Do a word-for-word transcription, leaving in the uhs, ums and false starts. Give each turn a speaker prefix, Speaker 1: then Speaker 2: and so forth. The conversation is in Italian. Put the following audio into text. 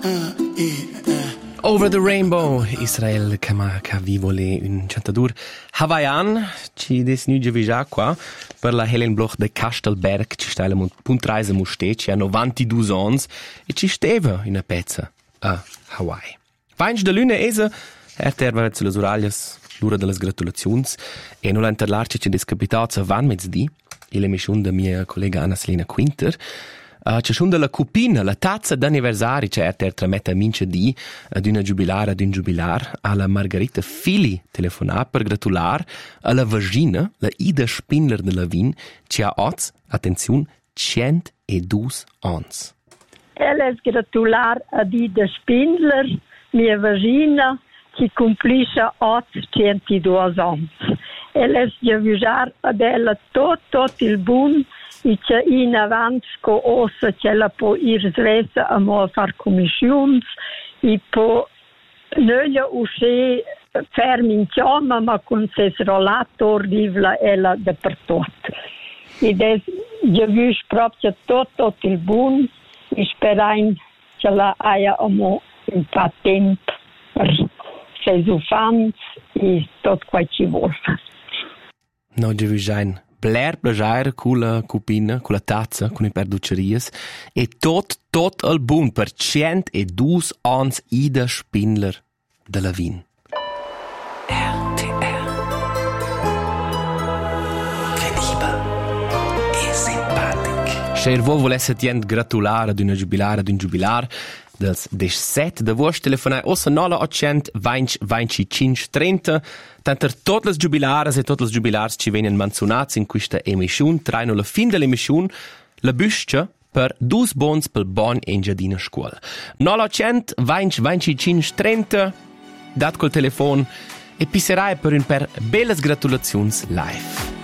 Speaker 1: Over the Rainbow, Israel Kama Kavivole, un cantadur hawaian, ci des nu già qua, per la Helen Bloch de Kastelberg, ci sta la puntreise muste, ci ha novantidue ans, e ci steva in a pezza a Hawaii. Vainch de luna esa, er terva zu las uralias, l'ura de las gratulazions, e non l'interlarci ci descapitats a van mezzdi, il emissiun da mia collega Anna Selina Quinter. Uh, c'è schon della cupina, la tazza d'anniversari c'è er trametta mince di ad una giubilar ad un giubilar alla Margarita Fili telefonar per gratular alla vagina, la Ida Spindler de la Vin, ci ha oz, attenzione, centodue ans.
Speaker 2: Ella è gratular ad Ida Spindler, mia vagina, che complisce oz centodue ans. Ella è giubilar ad ella tot, tot il buon, e c'è in avanti con ossa c'è la po irsresa a mo far commissions e po nöja usce fermi in chioma ma con ses rollator rivla ella dappertutto. E des je vus proprio tot tot il buon e sperain che la aia a mo un pa temp per ses ufans e tot quai ci vuol.
Speaker 1: No, je vus ein Blair plagiare con la cupina, con la tazza, con i perducerias e tot, tot al bun per centodue ans Ida Spindler de la Vin.
Speaker 3: R T R Credibile e simpatic.
Speaker 1: Cher vo volesse tient gratular ad una jubilar ad un jubilar dels diciassette da vos telefonai ossa nola ottocento vingt venticinque trenta. Tanter tot las jubilares e tot las jubilars ci venen manzunats in questa emission, traino la fin dell'emission, la buscia per dus bons pel bon engiadina scuola. nola ottocento vingt venticinque trenta, dat col telefon e pisserai per un per bellas gratulazions live.